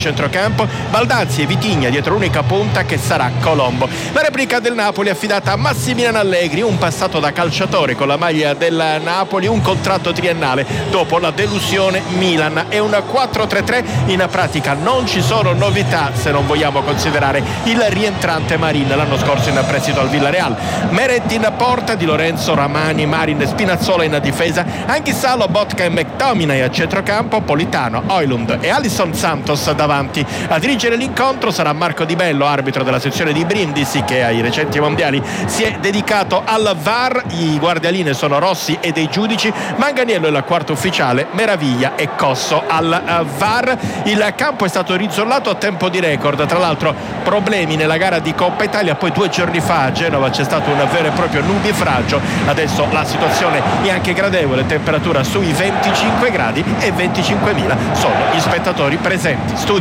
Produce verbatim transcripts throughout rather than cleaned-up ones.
centrocampo, Baldazzi e Vitigna dietro l'unica punta che sarà Colombo. La replica del Napoli è affidata a Massimiliano Allegri, un passato da calciatore con la maglia del Napoli, un contratto triennale dopo la delusione Milan. È un quattro tre tre, in pratica non ci sono novità se non vogliamo considerare il rientrante Marin, l'anno scorso in prestito al Villarreal. Meret in porta, Di Lorenzo, Ramani, Marin, Spinazzola in difesa, Anghissà, Lobotka e McTominay a centrocampo, Politano, Højlund e Alisson Santos davanti. A dirigere l'incontro sarà Marco Di Bello, arbitro della sezione di Brindisi, che ai recenti mondiali si è dedicato al V A R. I guardialine sono Rossi e dei giudici, Manganiello è la quarta ufficiale, Meraviglia e Cosso al V A R. Il campo è stato rizzollato a tempo di record, tra l'altro problemi nella gara di Coppa Italia, poi due giorni fa a Genova c'è stato un vero e proprio nubifragio. Adesso la situazione è anche gradevole, temperatura sui venticinque gradi e venticinquemila sono gli spettatori presenti. Studio.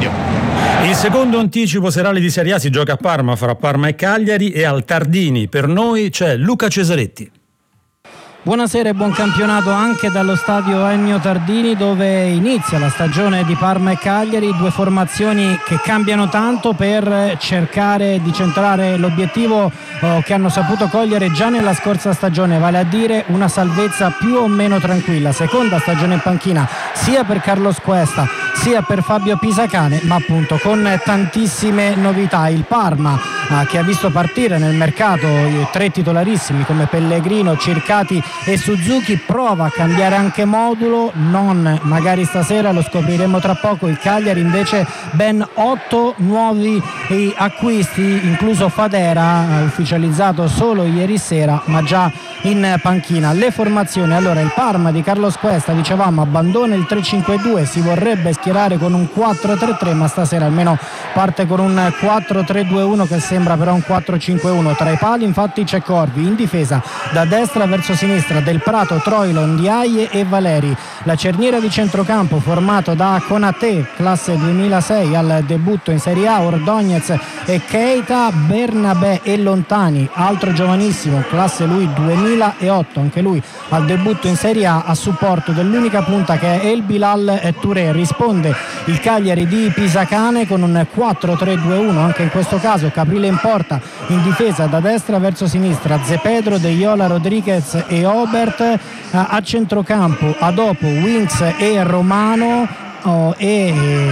Il secondo anticipo serale di Serie A si gioca a Parma, fra Parma e Cagliari, e al Tardini per noi c'è Luca Cesaretti. Buonasera e buon campionato anche dallo stadio Ennio Tardini, dove inizia la stagione di Parma e Cagliari, due formazioni che cambiano tanto per cercare di centrare l'obiettivo oh, che hanno saputo cogliere già nella scorsa stagione, vale a dire una salvezza più o meno tranquilla. Seconda stagione in panchina sia per Carlos Cuesta sia per Fabio Pisacane, ma appunto con tantissime novità. Il Parma eh, che ha visto partire nel mercato i tre titolarissimi come Pellegrino, Circati e Suzuki, prova a cambiare anche modulo, non magari stasera, lo scopriremo tra poco. Il Cagliari invece ben otto nuovi acquisti, incluso Fadera, ufficializzato solo ieri sera ma già in panchina. Le formazioni: allora il Parma di Carlos Cuesta, dicevamo, abbandona il tre cinque due, si vorrebbe schierare con un quattro tre tre, ma stasera almeno parte con un quattro tre due uno che sembra però un quattro cinque uno. Tra i pali infatti c'è Corvi, in difesa da destra verso sinistra Del Prato, Troilo, Ndiaye e Valeri. La cerniera di centrocampo formato da Konaté, classe duemilasei al debutto in Serie A, Ordóñez e Keita, Bernabé e Lontani, altro giovanissimo, classe lui duemilaotto, anche lui al debutto in Serie A, a supporto dell'unica punta che è El Bilal Touré. Risponde il Cagliari di Pisacane con un quattro tre due uno, anche in questo caso Caprile in porta, in difesa da destra verso sinistra Zepedro, De Iola, Rodriguez e Obert, a centrocampo a dopo Winks e Romano, oh, e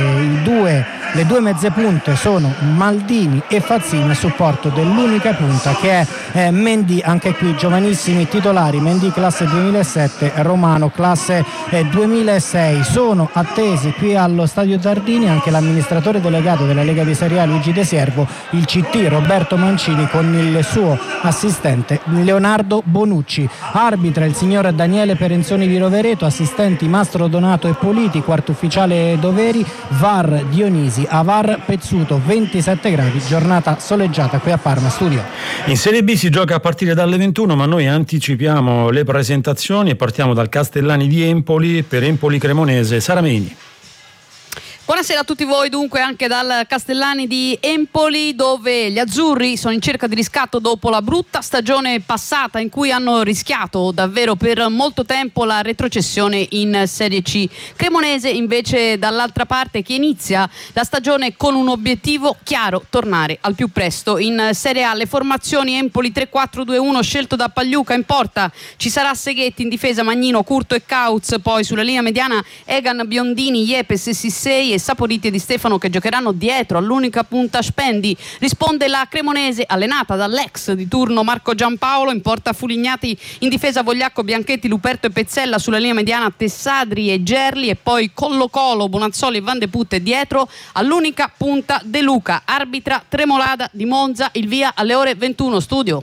i due le due mezze punte sono Maldini e Fazzini a supporto dell'unica punta che è eh, Mendy, anche qui giovanissimi titolari, Mendy classe duemilasette, Romano classe eh, duemilasei. Sono attesi qui allo stadio Tardini anche l'amministratore delegato della Lega di Serie A Luigi De Siervo, il C T Roberto Mancini con il suo assistente Leonardo Bonucci. Arbitra il signor Daniele Perenzoni di Rovereto, assistenti Mastro Donato e Politi, quarto ufficiale Doveri, V A R Dionisi, Avar Pezzuto, ventisette gradi, giornata soleggiata qui a Parma. Studio. In Serie B si gioca a partire dalle ventuno, ma noi anticipiamo le presentazioni e partiamo dal Castellani di Empoli per Empoli Cremonese. Sara Meni. Buonasera a tutti voi, dunque anche dal Castellani di Empoli, dove gli azzurri sono in cerca di riscatto dopo la brutta stagione passata in cui hanno rischiato davvero per molto tempo la retrocessione in Serie C. Cremonese invece dall'altra parte, che inizia la stagione con un obiettivo chiaro: tornare al più presto in Serie A. Le formazioni: Empoli tre quattro due uno scelto da Pagliuca, in porta ci sarà Seghetti, in difesa Magnino, Curto e Cauz, poi sulla linea mediana Egan, Biondini, Yepes e Sissei e Saporiti e Di Stefano che giocheranno dietro all'unica punta Spendi. Risponde la Cremonese allenata dall'ex di turno Marco Giampaolo, in porta Fulignati, in difesa Vogliacco, Bianchetti, Luperto e Pezzella, sulla linea mediana Tessadri e Gerli e poi Collo Colo, Bonazzoli e Van de Putte dietro all'unica punta De Luca. Arbitra Tremolada di Monza, il via alle ore ventuno. Studio.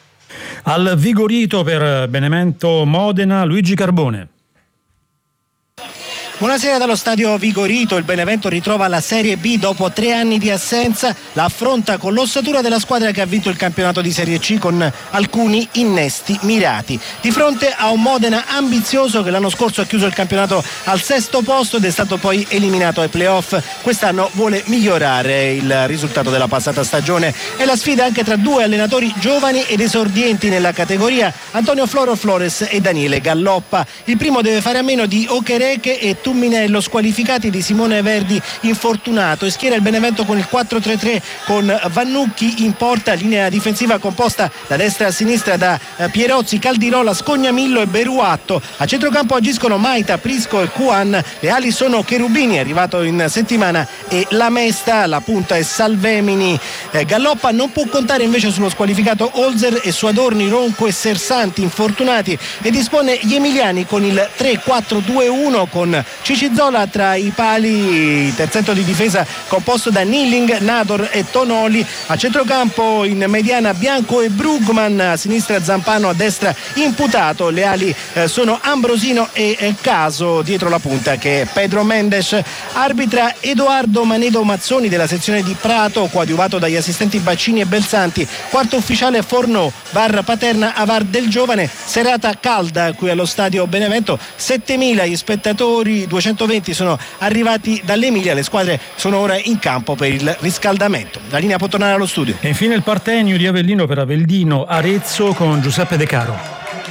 Al Vigorito per Benevento Modena, Luigi Carbone. Buonasera dallo stadio Vigorito. Il Benevento ritrova la Serie B dopo tre anni di assenza, la affronta con l'ossatura della squadra che ha vinto il campionato di Serie C con alcuni innesti mirati, di fronte a un Modena ambizioso che l'anno scorso ha chiuso il campionato al sesto posto ed è stato poi eliminato ai playoff. Quest'anno vuole migliorare il risultato della passata stagione. È la sfida anche tra due allenatori giovani ed esordienti nella categoria, Antonio Floro Flores e Daniele Galloppa. Il primo deve fare a meno di Okereke e Tumminello, squalificati di Simone Verdi infortunato, e schiera il Benevento con il quattro tre tre con Vannucchi in porta, linea difensiva composta da destra a sinistra da Pierozzi, Caldirola, Scognamillo e Beruatto. A centrocampo agiscono Maita, Prisco e Cuan, le ali sono Cherubini, arrivato in settimana, e La Mesta, la punta è Salvemini. eh, Galloppa non può contare invece sullo squalificato Olzer e su Adorni, Ronco e Sersanti infortunati, e dispone gli emiliani con il tre quattro due uno con Cicizzola tra i pali, terzetto di difesa composto da Nilling, Nador e Tonoli. A centrocampo in mediana Bianco e Brugman, a sinistra Zampano, a destra Imputato, le ali eh, sono Ambrosino e eh, Caso, dietro la punta che è Pedro Mendes. Arbitra Edoardo Manedo Mazzoni della sezione di Prato, coadiuvato dagli assistenti Baccini e Belsanti. Quarto ufficiale Fornò, V A R Paterna a V A R del Giovane. Serata calda qui allo stadio Benevento, settemila gli spettatori, duecentoventi sono arrivati dall'Emilia, le squadre sono ora in campo per il riscaldamento. La linea può tornare allo studio. E infine il Partenio di Avellino per Avellino Arezzo con Giuseppe De Caro.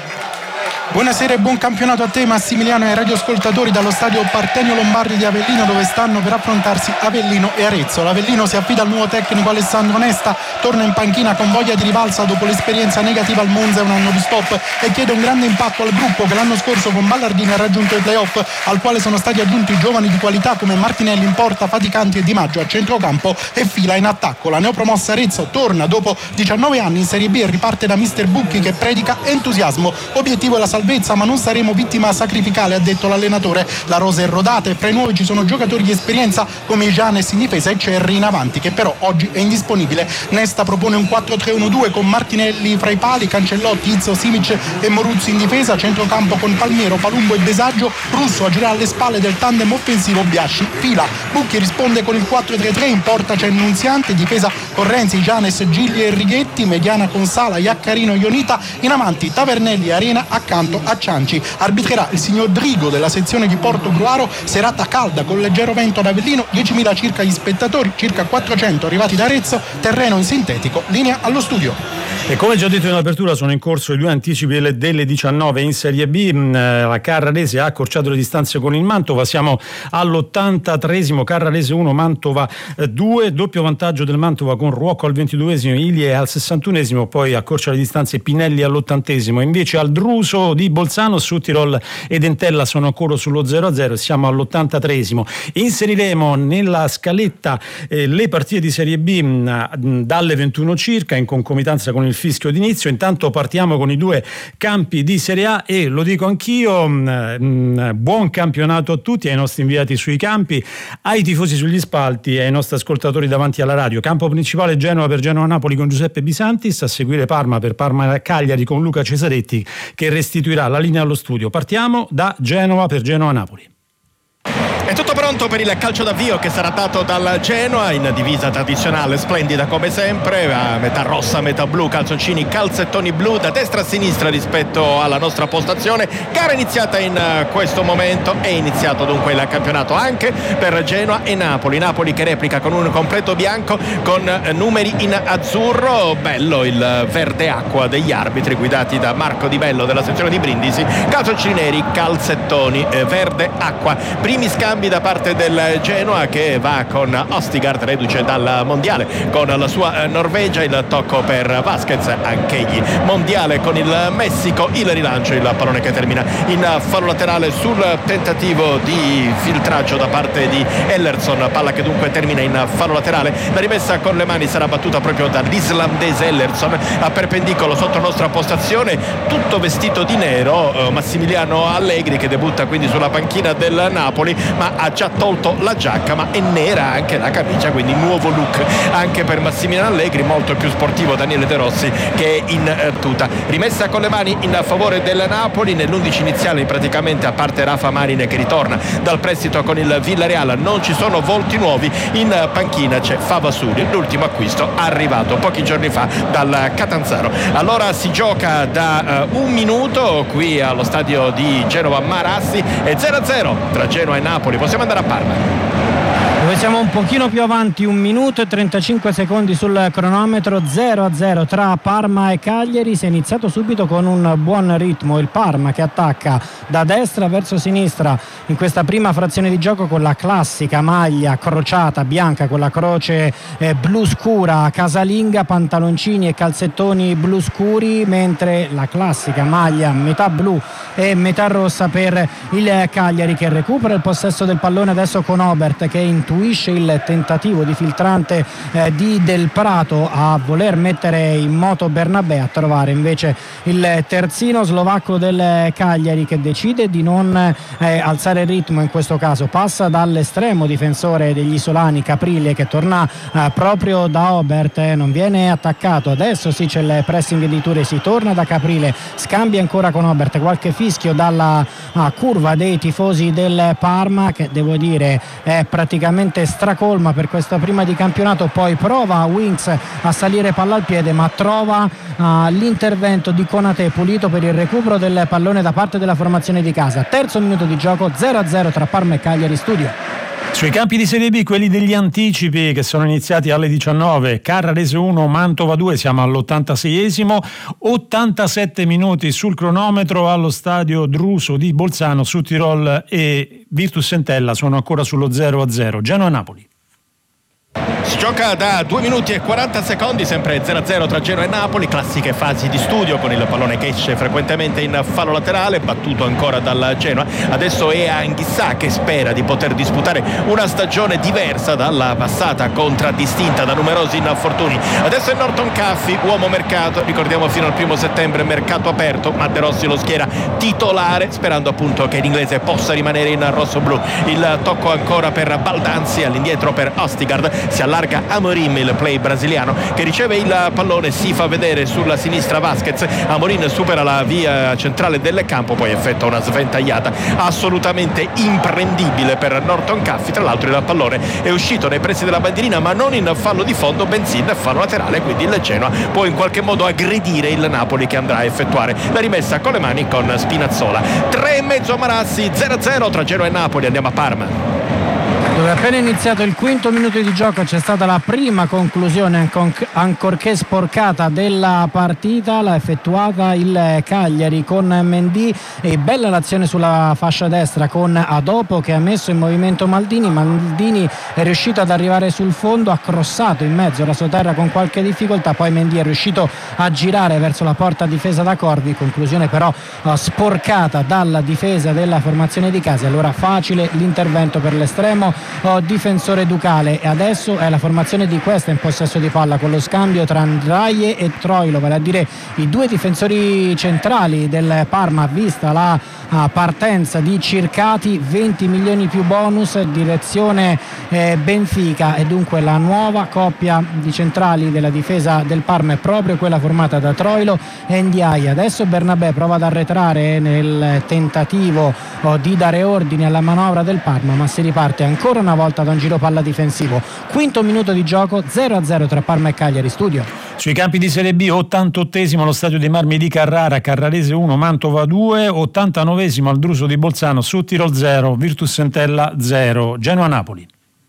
Buonasera e buon campionato a te Massimiliano e ai radioascoltatori dallo stadio Partenio Lombardi di Avellino, dove stanno per affrontarsi Avellino e Arezzo. L'Avellino si affida al nuovo tecnico Alessandro Nesta, torna in panchina con voglia di rivalsa dopo l'esperienza negativa al Monza e un anno di stop, e chiede un grande impatto al gruppo che l'anno scorso con Ballardini ha raggiunto i playoff, al quale sono stati aggiunti giovani di qualità come Martinelli in porta, Faticanti e Di Maggio a centrocampo e Fila in attacco. La neopromossa Arezzo torna dopo diciannove anni in Serie B e riparte da mister Bucchi che predica entusiasmo. Obiettivo è la salvezza, ma non saremo vittima sacrificale, ha detto l'allenatore. La rosa è rodata e fra i nuovi ci sono giocatori di esperienza come Gianes in difesa e Cerri in avanti, che però oggi è indisponibile. Nesta propone un quattro tre uno due con Martinelli fra i pali, Cancellotti, Izzo, Simic e Moruzzi in difesa, centrocampo con Palmiero, Palumbo e Besaggio, Russo a girare alle spalle del tandem offensivo Biasci. Fila, Bucchi risponde con il quattro tre tre, in porta c'è Nunziante, difesa con Renzi, Gianes, Gigli e Righetti, mediana con Sala, Iaccarino e Ionita, in avanti Tavernelli e Arena accanto a Cianci. Arbitrerà il signor Drigo della sezione di Porto Gruaro. Serata calda con leggero vento ad Avellino, diecimila circa gli spettatori, circa quattrocento arrivati da Arezzo, terreno in sintetico, linea allo studio. E come già detto in apertura, sono in corso i due anticipi delle, delle diciannove in Serie B. La Carrarese ha accorciato le distanze con il Mantova, siamo all'ottantatreesimo, Carrarese uno, Mantova due, doppio vantaggio del Mantova con Ruocco al ventiduesimo, Ilie al sessantunesimo, poi accorcia le distanze Pinelli all'ottantesimo. Invece al Druso di Bolzano, Suttirol ed Entella sono ancora sullo zero a zero, siamo all'ottantatreesimo. Inseriremo nella scaletta eh, le partite di Serie B mh, dalle ventuno circa, in concomitanza con il fischio d'inizio. Intanto partiamo con i due campi di Serie A e lo dico anch'io, mh, mh, buon campionato a tutti, ai nostri inviati sui campi, ai tifosi sugli spalti e ai nostri ascoltatori davanti alla radio. Campo principale Genova per Genova-Napoli con Giuseppe Bisantis, a seguire Parma per Parma-Cagliari con Luca Cesaretti che restituirà la linea allo studio. Partiamo da Genova per Genova-Napoli. È tutto pronto per il calcio d'avvio che sarà dato dal Genoa in divisa tradizionale splendida come sempre, a metà rossa, metà blu, calzoncini, calzettoni blu da destra a sinistra rispetto alla nostra postazione. Gara iniziata in questo momento, è iniziato dunque il campionato anche per Genoa e Napoli. Napoli che replica con un completo bianco con numeri in azzurro, bello il verde acqua degli arbitri guidati da Marco Di Bello della sezione di Brindisi, calzoncini neri, calzettoni verde acqua. Primi scambi da parte del Genoa che va con Ostigard, reduce dal mondiale con la sua Norvegia, il tocco per Vasquez, anch'egli mondiale con il Messico, il rilancio, il pallone che termina in fallo laterale sul tentativo di filtraggio da parte di Ellerson, palla che dunque termina in fallo laterale. La rimessa con le mani sarà battuta proprio dall'islandese Ellerson a perpendicolo sotto nostra postazione, tutto vestito di nero, Massimiliano Allegri che debutta quindi sulla panchina del Napoli, ma ha già tolto la giacca, ma è nera anche la camicia, quindi nuovo look anche per Massimiliano Allegri, molto più sportivo Daniele De Rossi che è in eh, tuta. Rimessa con le mani in favore del Napoli, nell'undici iniziale praticamente a parte Rafa Marine che ritorna dal prestito con il Villarreal non ci sono volti nuovi, in panchina c'è Favasuri, l'ultimo acquisto arrivato pochi giorni fa dal Catanzaro. Allora si gioca da uh, un minuto qui allo stadio di Genova Marassi, e zero a zero tra Genoa e Napoli. Possiamo andare a Parma. Dove Noi siamo un pochino più avanti, un minuto e trentacinque secondi sul cronometro, zero a zero tra Parma e Cagliari. Si è iniziato subito con un buon ritmo, il Parma che attacca da destra verso sinistra in questa prima frazione di gioco con la classica maglia crociata bianca con la croce eh, blu scura casalinga, pantaloncini e calzettoni blu scuri, mentre la classica maglia metà blu e metà rossa per il Cagliari, che recupera il possesso del pallone adesso con Obert, che intuisce il tentativo di filtrante eh, di Del Prato a voler mettere in moto Bernabé, a trovare invece il terzino slovacco del Cagliari, che decide di non eh, alzare il ritmo in questo caso. Passa dall'estremo difensore degli isolani Caprile, che torna eh, proprio da Obert, eh, non viene attaccato. Adesso sì c'è il pressing di Ture, si torna da Caprile, scambia ancora con Obert, qualche fischio dalla ah, curva dei tifosi del Parma, che devo dire è praticamente stracolma per questa prima di campionato. Poi prova Winks a salire palla al piede, ma trova uh, l'intervento di Konate pulito per il recupero del pallone da parte della formazione di casa. Terzo minuto di gioco, zero a zero tra Parma e Cagliari. Studio. Sui campi di Serie B, quelli degli anticipi che sono iniziati alle diciannove, Carrarese uno, Mantova due, siamo all'ottantaseiesimo, ottantasette minuti sul cronometro allo stadio Druso di Bolzano. Südtirol e Virtus Entella sono ancora sullo zero a zero. Genoa-Napoli. Si gioca da due minuti e quaranta secondi, sempre zero a zero tra Genoa e Napoli. Classiche fasi di studio con il pallone che esce frequentemente in fallo laterale, battuto ancora dal Genoa. Adesso è Anghissà che spera di poter disputare una stagione diversa dalla passata, contraddistinta da numerosi infortuni. Adesso è Norton Caffi, uomo mercato, ricordiamo fino al primo settembre mercato aperto, ma De Rossi lo schiera titolare, sperando appunto che l'inglese possa rimanere in rosso-blu. Il tocco ancora per Baldanzi, all'indietro per Ostigard, si allarga Amorim, il play brasiliano, che riceve il pallone, si fa vedere sulla sinistra Vasquez. Amorim supera la via centrale del campo, poi effettua una sventagliata assolutamente imprendibile per Norton Caffi. Tra l'altro il pallone è uscito nei pressi della bandierina, ma non in fallo di fondo, bensì in fallo laterale, quindi il Genoa può in qualche modo aggredire il Napoli, che andrà a effettuare la rimessa con le mani con Spinazzola. Tre e mezzo Marassi, zero a zero tra Genoa e Napoli. Andiamo a Parma, dove appena iniziato il quinto minuto di gioco c'è stata la prima conclusione, ancorché sporcata, della partita. L'ha effettuata il Cagliari con Mendy, e bella l'azione sulla fascia destra con Adopo, che ha messo in movimento Maldini. Maldini è riuscito ad arrivare sul fondo, ha crossato in mezzo alla sua terra con qualche difficoltà, poi Mendy è riuscito a girare verso la porta difesa da Corvi, conclusione però sporcata dalla difesa della formazione di casa. Allora facile l'intervento per l'estremo Oh, difensore Ducale, e adesso è la formazione di questa in possesso di palla con lo scambio tra Andraie e Troilo, vale a dire i due difensori centrali del Parma, vista la uh, partenza di Circati. Venti milioni più bonus, direzione eh, Benfica, e dunque la nuova coppia di centrali della difesa del Parma è proprio quella formata da Troilo e Ndiaye. Adesso Bernabé prova ad arretrare nel tentativo oh, di dare ordini alla manovra del Parma, ma si riparte ancora una volta da un giro palla difensivo. Quinto minuto di gioco, zero a zero tra Parma e Cagliari. Studio. Sui campi di Serie B, ottantottesimo allo stadio dei Marmi di Carrara, Carrarese uno, Mantova due, ottantanovesimo al Druso di Bolzano, Südtirol zero, Virtus Entella zero. Genoa-Napoli.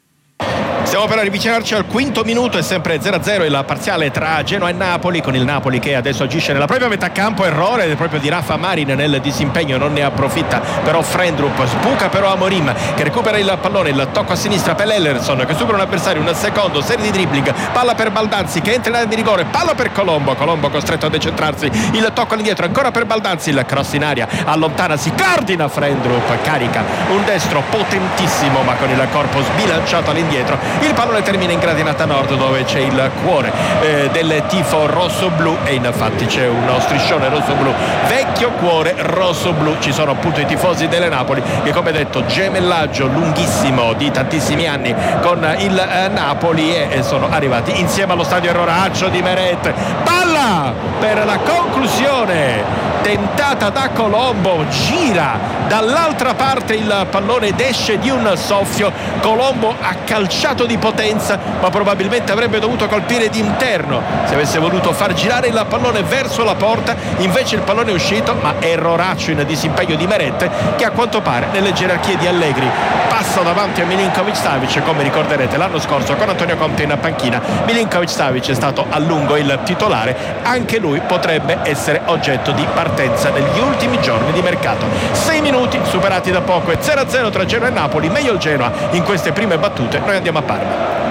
Stiamo per avvicinarci al quinto minuto, è sempre zero a zero il parziale tra Genoa e Napoli, con il Napoli che adesso agisce nella propria metà campo. Errore proprio di Rafa Marin nel disimpegno, non ne approfitta però Frendrup, sbuca però Amorim che recupera il pallone, il tocco a sinistra per Ellerson che supera un avversario, un secondo, serie di dribbling, palla per Baldanzi che entra in area di rigore, palla per Colombo, Colombo costretto a decentrarsi, il tocco all'indietro ancora per Baldanzi, il cross in aria, allontana, si coordina Frendrup, carica un destro potentissimo ma con il corpo sbilanciato all'indietro. Il pallone termina in gradinata nord, dove c'è il cuore eh, del tifo rosso-blu, e infatti c'è uno striscione rosso-blu, vecchio cuore rosso-blu. Ci sono appunto i tifosi delle Napoli che, come detto, gemellaggio lunghissimo di tantissimi anni con il eh, Napoli, e, e sono arrivati insieme allo stadio. Erroraccio di Meret, palla per la conclusione tentata da Colombo, gira dall'altra parte il pallone ed esce di un soffio. Colombo ha calciato di di potenza, ma probabilmente avrebbe dovuto colpire d'interno se avesse voluto far girare il pallone verso la porta. Invece il pallone è uscito, ma erroraccio in disimpegno di Meret, che a quanto pare nelle gerarchie di Allegri passa davanti a Milinkovic-Savic. Come ricorderete l'anno scorso con Antonio Conte in panchina, Milinkovic-Savic è stato a lungo il titolare, anche lui potrebbe essere oggetto di partenza negli ultimi giorni di mercato. Sei minuti superati da poco e zero a zero tra Genoa e Napoli, meglio il Genoa in queste prime battute. Noi andiamo a Parma.